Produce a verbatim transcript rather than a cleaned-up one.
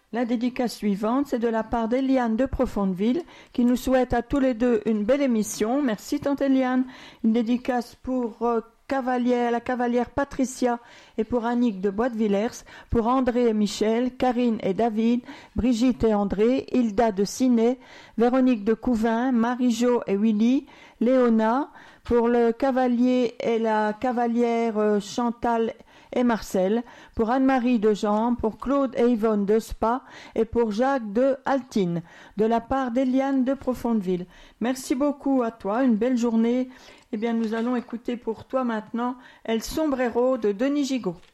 La dédicace suivante, c'est de la part d'Eliane de Profondeville, qui nous souhaite à tous les deux une belle émission. Merci tante Eliane. Une dédicace pour euh, Cavalière, la cavalière Patricia et pour Annick de Bois-de-Villers, pour André et Michel, Karine et David, Brigitte et André, Hilda de Ciné, Véronique de Couvin, Marie-Jo et Willy, Léona, pour le cavalier et la cavalière euh, Chantal et Marcel, pour Anne-Marie de Jean, pour Claude et Yvonne de Spa et pour Jacques de Altine, de la part d'Eliane de Profondeville. Merci beaucoup à toi, une belle journée. Eh bien, nous allons écouter pour toi maintenant El Sombrero de Denis Gigot.